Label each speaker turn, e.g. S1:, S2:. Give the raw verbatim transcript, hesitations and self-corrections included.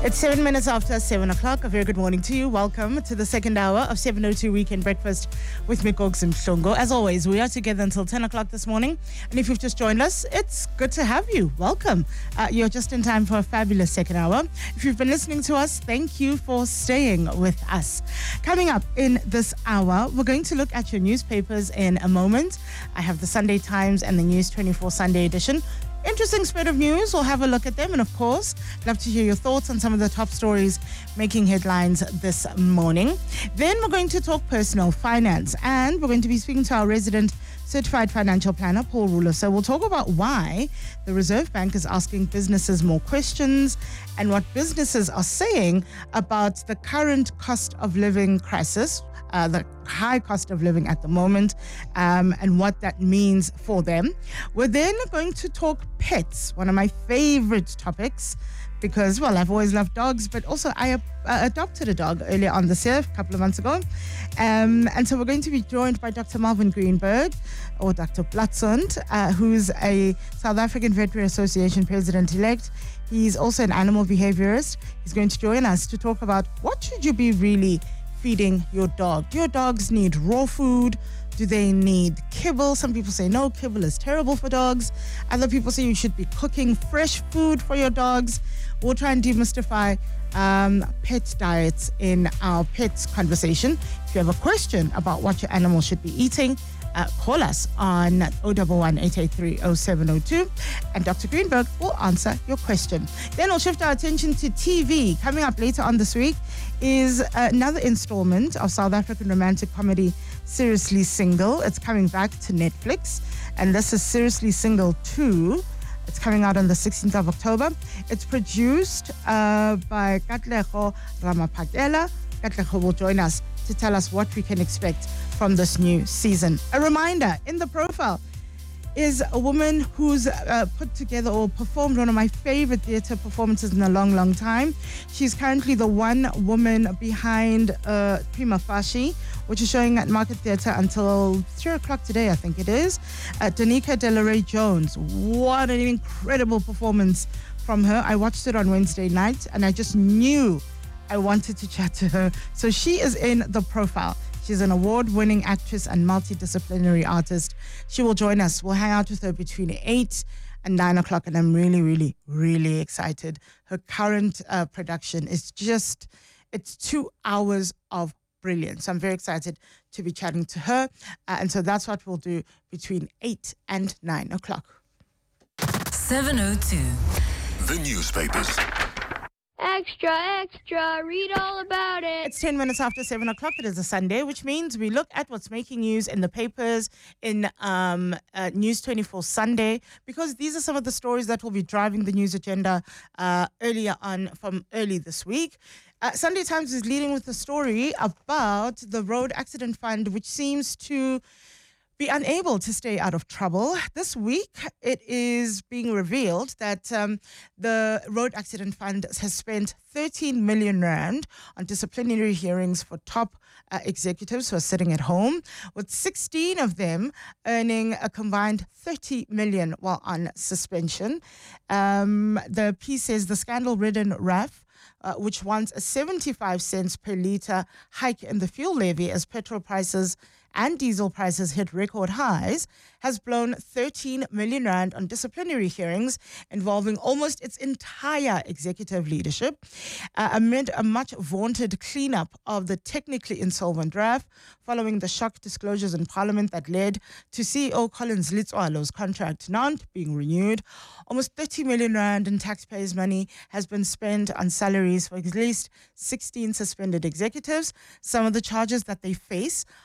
S1: It's seven minutes after seven o'clock. A very good morning to you. Welcome to the second hour of seven oh two Weekend Breakfast with Mikox Mhlongo. As always, we are together until ten o'clock this morning. And if you've just joined us, it's good to have you. Welcome. Uh, you're just in time for a fabulous second hour. If you've been listening to us, thank you for staying with us. Coming up in this hour, we're going to look at your newspapers in a moment. I have the Sunday Times and the News twenty-four Sunday edition. Interesting spread of news. We'll have a look at them. And of course, love to hear your thoughts on some of the top stories making headlines this morning. Then we're going to talk personal finance. And we're going to be speaking to our resident certified financial planner, Paul Ruler. So we'll talk about why the Reserve Bank is asking businesses more questions and what businesses are saying about the current cost of living crisis. Uh, the high cost of living at the moment, um, and what that means for them. We're then going to talk pets, one of my favorite topics, because, well, I've always loved dogs, but also I uh, adopted a dog earlier on this year, a couple of months ago. Um, and so we're going to be joined by Doctor Marvin Greenberg, or Doctor Platsund, uh, who's a South African Veterinary Association president-elect. He's also an animal behaviorist. He's going to join us to talk about what should you be really feeding your dog. Do your dogs need raw food? Do they need kibble? Some people say no, kibble is terrible for dogs. Other people say you should be cooking fresh food for your dogs. We'll try and demystify um, pet diets in our pets conversation. If you have a question about what your animal should be eating, Uh, call us on oh one one, eight eight three, oh seven oh two and Doctor Greenberg will answer your question. Then we'll shift our attention to T V. Coming up later on this week is another installment of South African romantic comedy Seriously Single. It's coming back to Netflix, and this is Seriously Single two. It's coming out on the sixteenth of October. It's produced uh, by Katlego Ramaphakela. Katlego will join us to tell us what we can expect from this new season. A reminder, in the profile is a woman who's uh, put together or performed one of my favorite theatre performances in a long, long time. She's currently the one woman behind uh, Prima Facie, which is showing at Market Theatre until three o'clock today, I think it is. Uh, Danica Delaray Jones. What an incredible performance from her. I watched it on Wednesday night and I just knew I wanted to chat to her. So she is in the profile. She's an award-winning actress and multidisciplinary artist. She will join us. We'll hang out with her between eight and nine o'clock, and I'm really, really, really excited. Her current uh, production is just, it's two hours of brilliance. I'm very excited to be chatting to her. Uh, and so that's what we'll do between eight and nine o'clock.
S2: seven oh two.
S3: The newspapers.
S4: Extra, extra, read all about it.
S1: It's ten minutes after seven o'clock. It is a Sunday, which means we look at what's making news in the papers in um, uh, News twenty-four Sunday, because these are some of the stories that will be driving the news agenda uh, earlier on from early this week. Uh, Sunday Times is leading with a story about the Road Accident Fund, which seems to be unable to stay out of trouble. This week, it is being revealed that um, the Road Accident Fund has spent thirteen million rand on disciplinary hearings for top uh, executives who are sitting at home, with sixteen of them earning a combined thirty million while on suspension. Um, the piece says the scandal-ridden R A F, Uh, which wants a seventy-five cents per litre hike in the fuel levy as petrol prices and diesel prices hit record highs, has blown thirteen million rand on disciplinary hearings involving almost its entire executive leadership, uh, amid a much vaunted cleanup of the technically insolvent R A F, following the shock disclosures in Parliament that led to C E O Collins Litswalo's contract not being renewed. Almost thirty million rand in taxpayers' money has been spent on salaries for at least sixteen suspended executives. Some of the charges that they face